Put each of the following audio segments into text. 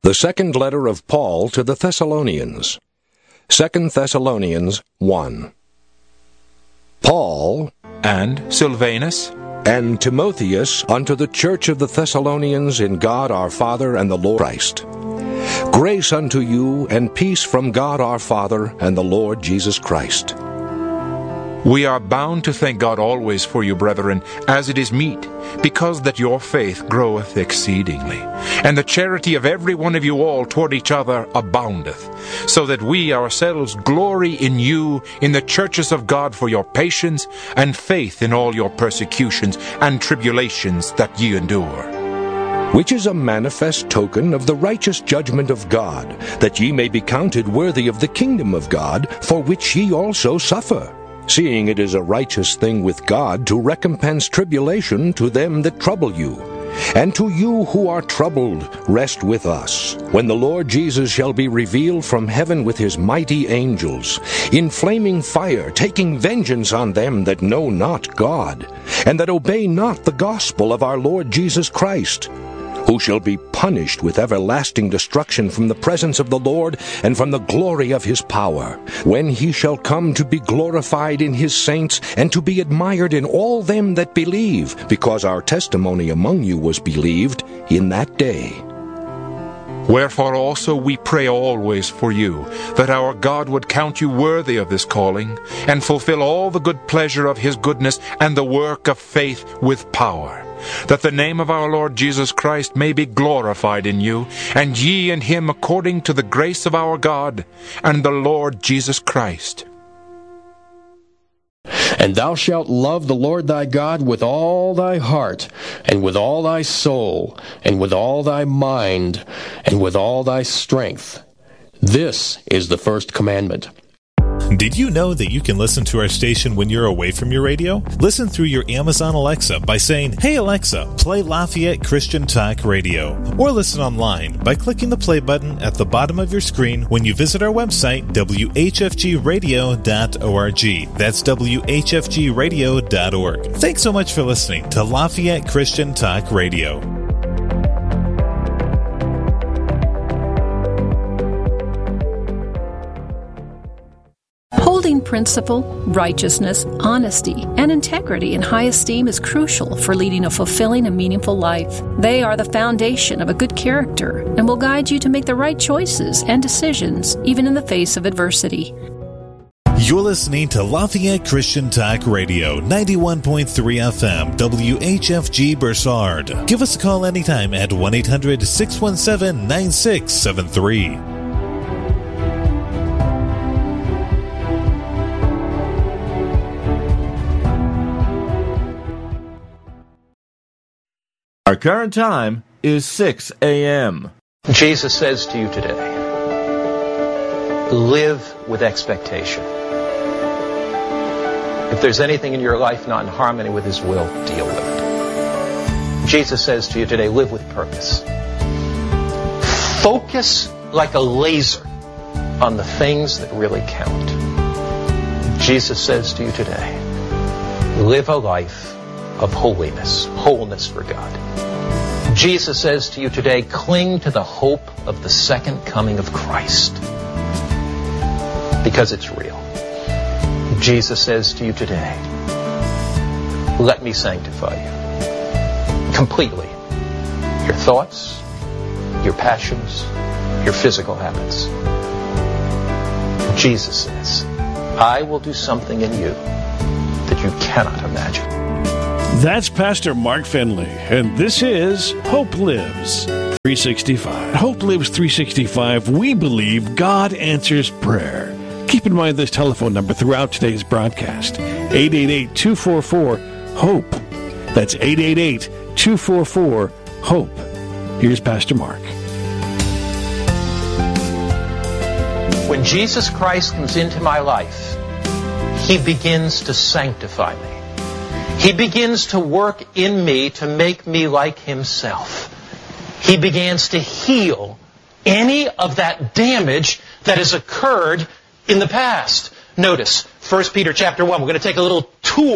The second letter of Paul to the Thessalonians. 2 Thessalonians 1. Paul and Silvanus and Timotheus unto the church of the Thessalonians in God our Father and the Lord Christ. Grace unto you and peace from God our Father and the Lord Jesus Christ. We are bound to thank God always for you, brethren, as it is meet, because that your faith groweth exceedingly, and the charity of every one of you all toward each other aboundeth, so that we ourselves glory in you in the churches of God for your patience and faith in all your persecutions and tribulations that ye endure. Which is a manifest token of the righteous judgment of God, that ye may be counted worthy of the kingdom of God, for which ye also suffer. Seeing it is a righteous thing with God to recompense tribulation to them that trouble you. And to you who are troubled, rest with us, when the Lord Jesus shall be revealed from heaven with his mighty angels, in flaming fire, taking vengeance on them that know not God, and that obey not the gospel of our Lord Jesus Christ, who shall be punished with everlasting destruction from the presence of the Lord and from the glory of his power, when he shall come to be glorified in his saints and to be admired in all them that believe, because our testimony among you was believed in that day. Wherefore also we pray always for you, that our God would count you worthy of this calling, and fulfill all the good pleasure of his goodness and the work of faith with power, that the name of our Lord Jesus Christ may be glorified in you, and ye in him according to the grace of our God and the Lord Jesus Christ. And thou shalt love the Lord thy God with all thy heart, and with all thy soul, and with all thy mind, and with all thy strength. This is the first commandment. Did you know that you can listen to our station when you're away from your radio? Listen through your Amazon Alexa by saying, "Hey Alexa, play Lafayette Christian Talk Radio." Or listen online by clicking the play button at the bottom of your screen when you visit our website, whfgradio.org. That's whfgradio.org. Thanks so much for listening to Lafayette Christian Talk Radio. Holding principle, righteousness, honesty, and integrity in high esteem is crucial for leading a fulfilling and meaningful life. They are the foundation of a good character and will guide you to make the right choices and decisions, even in the face of adversity. You're listening to Lafayette Christian Talk Radio, 91.3 FM, WHFG Bursard. Give us a call anytime at 1-800-617-9673. Our current time is 6 a.m. Jesus says to you today, live with expectation. If there's anything in your life not in harmony with his will, deal with it. Jesus says to you today, live with purpose. Focus like a laser on the things that really count. Jesus says to you today, live a life of holiness, wholeness for God. Jesus says to you today, cling to the hope of the second coming of Christ, because it's real. Jesus says to you today, let me sanctify you completely. Your thoughts, your passions, your physical habits. Jesus says, I will do something in you that you cannot imagine. That's Pastor Mark Finley, and this is Hope Lives 365. Hope Lives 365, we believe God answers prayer. Keep in mind this telephone number throughout today's broadcast, 888-244-HOPE. That's 888-244-HOPE. Here's Pastor Mark. When Jesus Christ comes into my life, he begins to sanctify me. He begins to work in me to make me like himself. He begins to heal any of that damage that has occurred in the past. Notice, 1 Peter chapter 1. We're going to take a little tour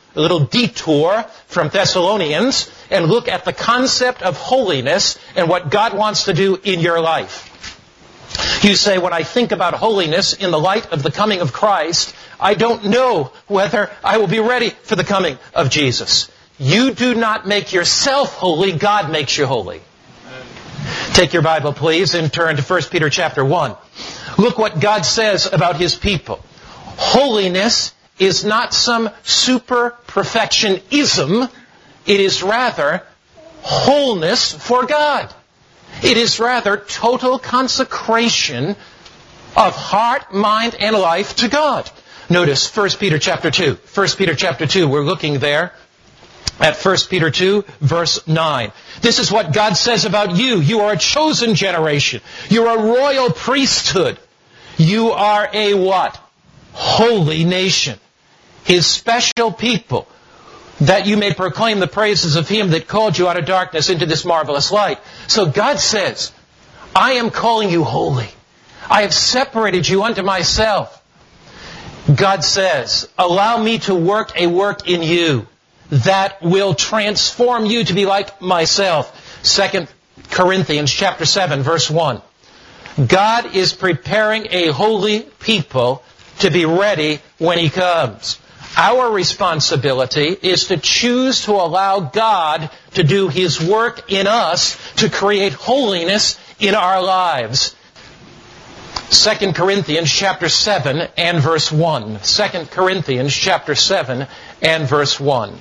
a little detour from Thessalonians and look at the concept of holiness and what God wants to do in your life. You say, when I think about holiness in the light of the coming of Christ, I don't know whether I will be ready for the coming of Jesus. You do not make yourself holy. God makes you holy. Take your Bible, please, and turn to 1 Peter chapter 1. Look what God says about His people. Holiness is not some super perfectionism. It is rather wholeness for God. It is rather total consecration of heart, mind, and life to God. Notice 1 Peter chapter 2. 1 Peter chapter 2, we're looking there at 1 Peter 2, verse 9. This is what God says about you. You are a chosen generation. You're a royal priesthood. You are a what? Holy nation. His special people, that you may proclaim the praises of Him that called you out of darkness into this marvelous light. So God says, I am calling you holy. I have separated you unto myself. God says, allow me to work a work in you that will transform you to be like myself. 2 Corinthians chapter 7, verse 1. God is preparing a holy people to be ready when He comes. Our responsibility is to choose to allow God to do His work in us to create holiness in our lives. 2 Corinthians chapter 7 and verse 1. 2 Corinthians chapter 7 and verse 1.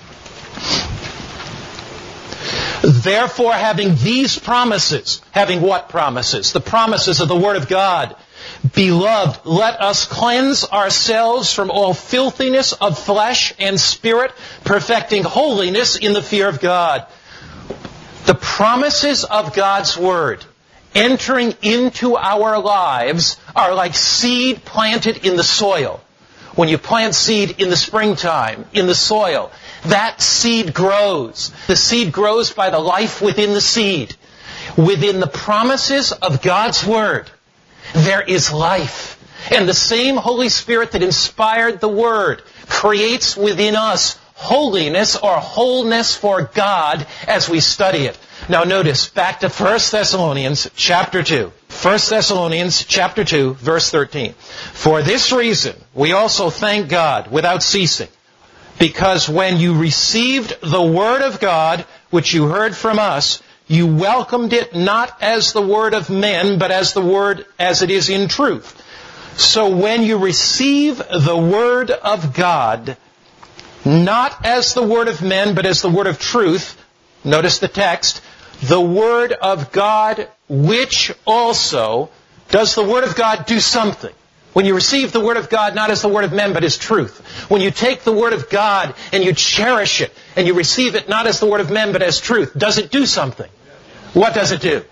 Therefore, having these promises, having what promises? The promises of the Word of God. Beloved, let us cleanse ourselves from all filthiness of flesh and spirit, perfecting holiness in the fear of God. The promises of God's Word entering into our lives are like seed planted in the soil. When you plant seed in the springtime, in the soil, that seed grows. The seed grows by the life within the seed. Within the promises of God's Word, there is life. And the same Holy Spirit that inspired the Word creates within us holiness or wholeness for God as we study it. Now notice, back to 1 Thessalonians chapter 2. 1 Thessalonians chapter 2, verse 13. For this reason, we also thank God without ceasing, because when you received the Word of God, which you heard from us, you welcomed it not as the word of men, but as the word as it is in truth. So when you receive the Word of God, not as the word of men, but as the word of truth, notice the text, the Word of God, which also, does the Word of God do something? When you receive the Word of God, not as the word of men, but as truth. When you take the Word of God and you cherish it, and you receive it not as the word of men, but as truth, does it do something? What does it do?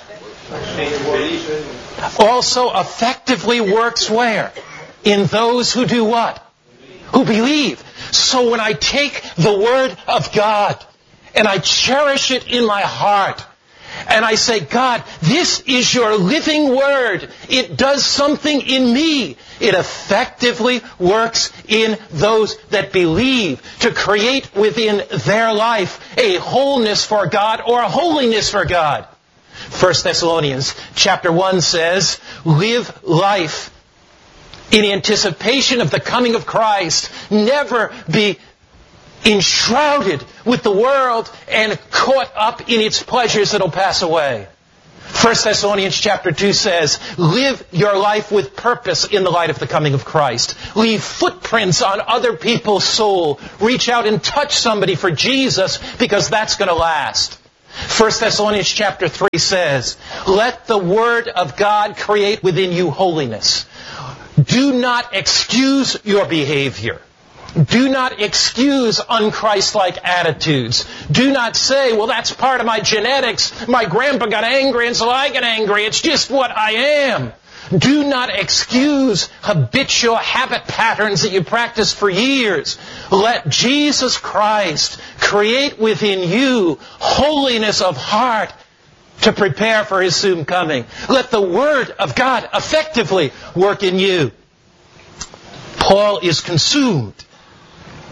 Also effectively works where? In those who do what? Who believe. So when I take the Word of God, and I cherish it in my heart, and I say, God, this is your living Word. It does something in me. It effectively works in those that believe to create within their life a wholeness for God or a holiness for God. 1 Thessalonians chapter 1 says, live life in anticipation of the coming of Christ. Never be enshrouded with the world and caught up in its pleasures that'll pass away. 1 Thessalonians chapter 2 says, live your life with purpose in the light of the coming of Christ. Leave footprints on other people's soul. Reach out and touch somebody for Jesus, because that's going to last. 1 Thessalonians chapter 3 says, let the Word of God create within you holiness. Do not excuse your behavior. Do not excuse unchristlike attitudes. Do not say, well, that's part of my genetics. My grandpa got angry and so I get angry. It's just what I am. Do not excuse habitual habit patterns that you practiced for years. Let Jesus Christ create within you holiness of heart to prepare for His soon coming. Let the Word of God effectively work in you. Paul is consumed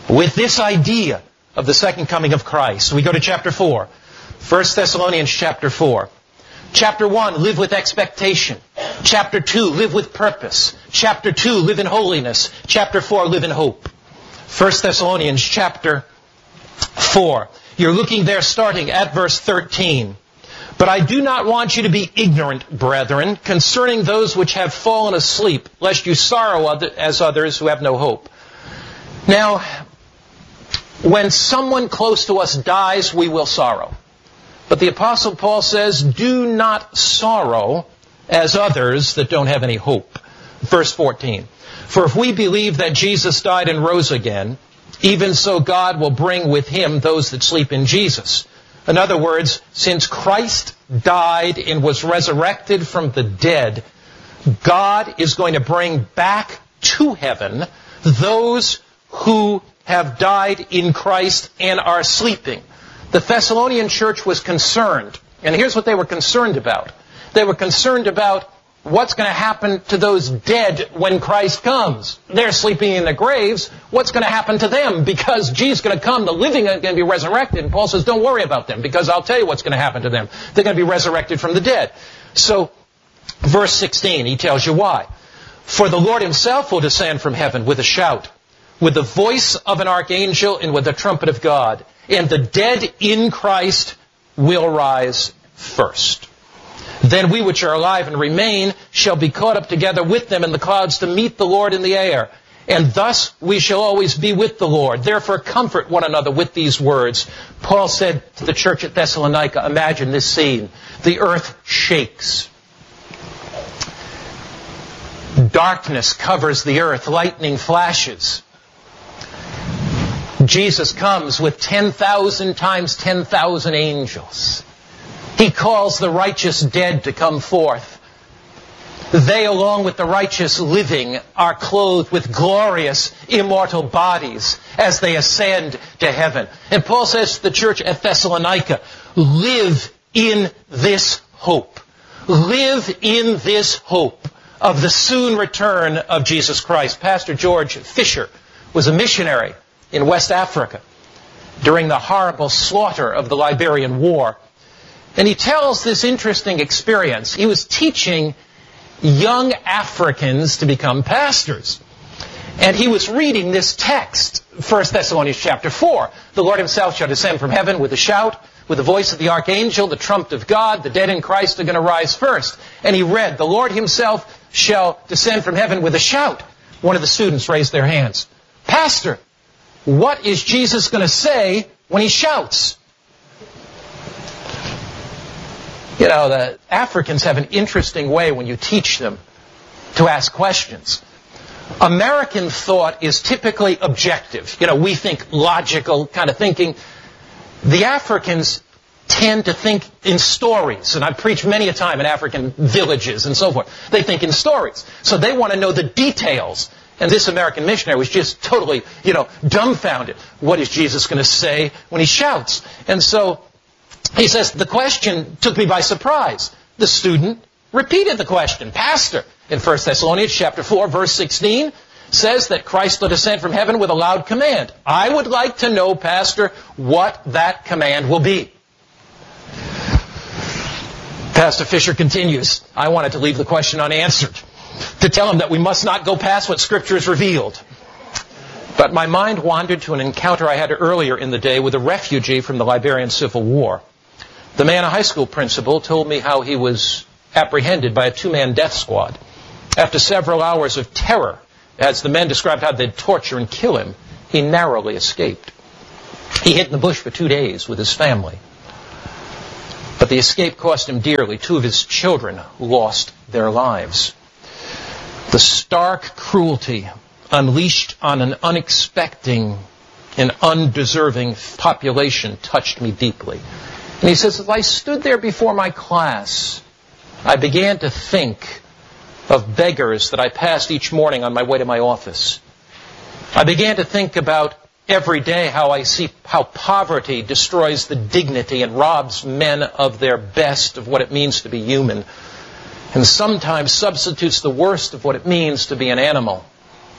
with this idea of the second coming of Christ. We go to chapter 4. 1 Thessalonians chapter 4. Chapter 1, live with expectation. Chapter 2, live with purpose. Chapter 2, live in holiness. Chapter 4, live in hope. 1 Thessalonians chapter 4. You're looking there starting at verse 13. But I do not want you to be ignorant, brethren, concerning those which have fallen asleep, lest you sorrow as others who have no hope. Now, when someone close to us dies, we will sorrow. But the Apostle Paul says, do not sorrow as others that don't have any hope. Verse 14. For if we believe that Jesus died and rose again, even so God will bring with him those that sleep in Jesus. In other words, since Christ died and was resurrected from the dead, God is going to bring back to heaven those who have died in Christ and are sleeping. The Thessalonian church was concerned, and here's what they were concerned about. They were concerned about what's going to happen to those dead when Christ comes. They're sleeping in their graves. What's going to happen to them? Because Jesus is going to come, the living are going to be resurrected. And Paul says, don't worry about them, because I'll tell you what's going to happen to them. They're going to be resurrected from the dead. So, verse 16, he tells you why. For the Lord himself will descend from heaven with a shout, with the voice of an archangel, and with the trumpet of God. And the dead in Christ will rise first. Then we which are alive and remain shall be caught up together with them in the clouds to meet the Lord in the air. And thus we shall always be with the Lord. Therefore comfort one another with these words. Paul said to the church at Thessalonica, imagine this scene. The earth shakes. Darkness covers the earth. Lightning flashes. Jesus comes with 10,000 times 10,000 angels. He calls the righteous dead to come forth. They, along with the righteous living, are clothed with glorious, immortal bodies as they ascend to heaven. And Paul says to the church at Thessalonica, live in this hope. Live in this hope of the soon return of Jesus Christ. Pastor George Fisher was a missionary in West Africa during the horrible slaughter of the Liberian War. And he tells this interesting experience. He was teaching young Africans to become pastors. And he was reading this text, 1 Thessalonians chapter 4. The Lord himself shall descend from heaven with a shout, with the voice of the archangel, the trumpet of God. The dead in Christ are going to rise first. And he read, the Lord himself shall descend from heaven with a shout. One of the students raised their hands. Pastor, what is Jesus going to say when he shouts? You know, the Africans have an interesting way when you teach them to ask questions. American thought is typically objective. You know, we think logical kind of thinking. The Africans tend to think in stories. And I've preached many a time in African villages and so forth. They think in stories. So they want to know the details. And this American missionary was just totally, dumbfounded. What is Jesus going to say when he shouts? And so he says, the question took me by surprise. The student repeated the question. Pastor, in 1 Thessalonians chapter 4, verse 16, says that Christ will descend from heaven with a loud command. I would like to know, Pastor, what that command will be. Pastor Fisher continues, I wanted to leave the question unanswered, to tell him that we must not go past what Scripture has revealed. But my mind wandered to an encounter I had earlier in the day with a refugee from the Liberian Civil War. The man, a high school principal, told me how he was apprehended by a two-man death squad. After several hours of terror, as the men described how they'd torture and kill him, he narrowly escaped. He hid in the bush for 2 days with his family. But the escape cost him dearly. 2 of his children lost their lives. The stark cruelty unleashed on an unexpecting and undeserving population touched me deeply. And he says, as I stood there before my class, I began to think of beggars that I passed each morning on my way to my office. I began to think about every day how I see how poverty destroys the dignity and robs men of their best, of what it means to be human, and sometimes substitutes the worst of what it means to be an animal.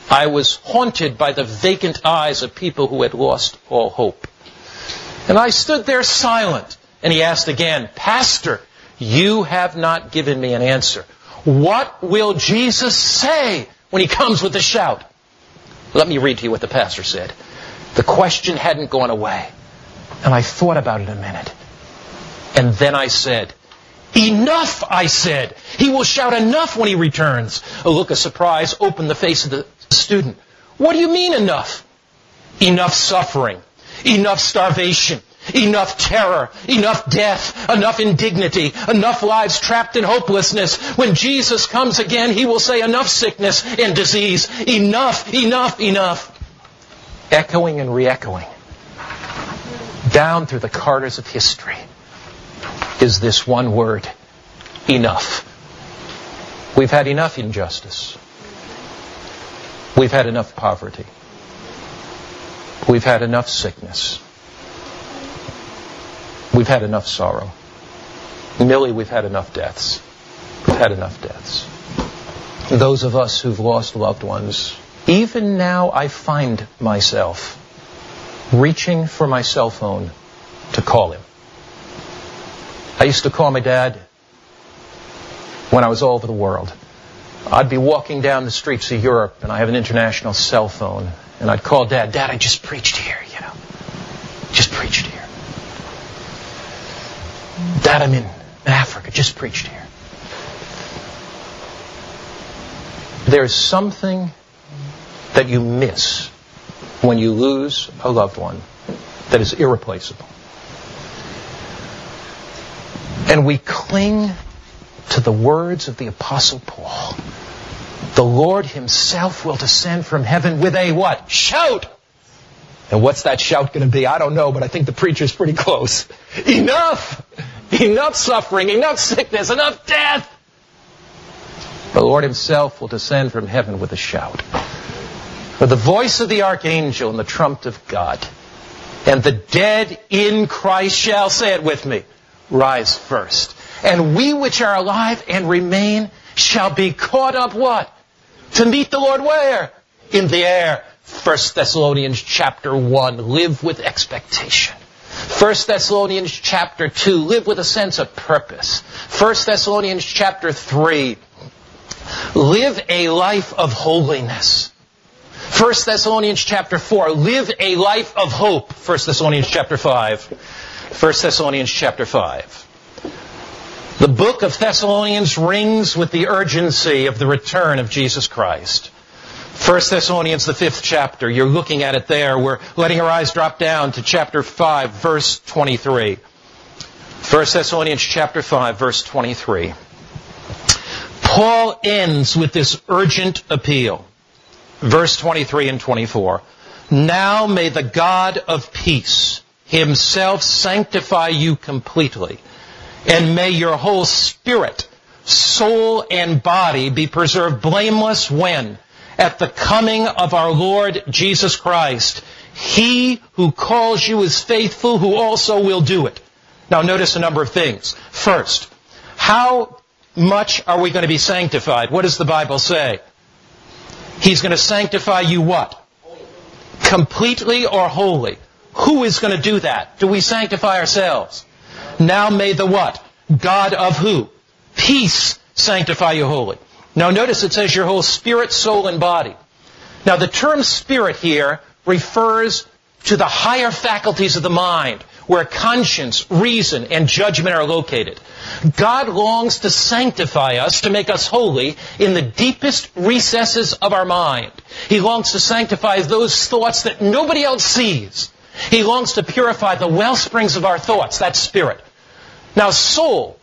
I was haunted by the vacant eyes of people who had lost all hope. And I stood there silent. And he asked again, Pastor, you have not given me an answer. What will Jesus say when he comes with a shout? Let me read to you what the pastor said. The question hadn't gone away. And I thought about it a minute. And then I said, enough, I said. He will shout enough when he returns. A look of surprise opened the face of the student. What do you mean enough? Enough suffering, enough starvation, enough terror, enough death, enough indignity, enough lives trapped in hopelessness. When Jesus comes again, he will say enough sickness and disease. Enough, enough, enough. Echoing and re-echoing down through the corridors of history is this one word, enough. We've had enough injustice. We've had enough poverty. We've had enough sickness. We've had enough sorrow. Millie, we've had enough deaths. We've had enough deaths. Those of us who've lost loved ones, even now I find myself reaching for my cell phone to call him. I used to call my dad when I was all over the world. I'd be walking down the streets of Europe, and I have an international cell phone, and I'd call Dad. Dad, I just preached here, you know. Just preached here. Dad, I'm in Africa. Just preached here. There's something that you miss when you lose a loved one that is irreplaceable. And we cling to the words of the Apostle Paul. The Lord himself will descend from heaven with a what? Shout! And what's that shout going to be? I don't know, but I think the preacher's pretty close. Enough! Enough suffering, enough sickness, enough death! The Lord himself will descend from heaven with a shout. With the voice of the archangel and the trumpet of God. And the dead in Christ shall, say it with me, rise first. And we which are alive and remain shall be caught up what? To meet the Lord where? In the air. 1 Thessalonians chapter 1, live with expectation. 1 Thessalonians chapter 2, live with a sense of purpose. 1 Thessalonians chapter 3, live a life of holiness. 1 Thessalonians chapter 4, live a life of hope. 1 Thessalonians chapter 5. 1 Thessalonians chapter 5. The book of Thessalonians rings with the urgency of the return of Jesus Christ. 1 Thessalonians, the 5th chapter, you're looking at it there. We're letting our eyes drop down to chapter 5, verse 23. 1 Thessalonians chapter 5, verse 23. Paul ends with this urgent appeal. Verse 23 and 24. Now may the God of peace himself sanctify you completely, and may your whole spirit, soul, and body be preserved blameless when? At the coming of our Lord Jesus Christ. He who calls you is faithful, who also will do it. Now notice a number of things. First, how much are we going to be sanctified? What does the Bible say? He's going to sanctify you what? Completely or wholly? Who is going to do that? Do we sanctify ourselves? Now may the what? God of who? Peace sanctify you wholly. Now notice it says your whole spirit, soul, and body. Now the term spirit here refers to the higher faculties of the mind, where conscience, reason, and judgment are located. God longs to sanctify us, to make us holy in the deepest recesses of our mind. He longs to sanctify those thoughts that nobody else sees. He longs to purify the well springs of our thoughts, that's spirit. Now soul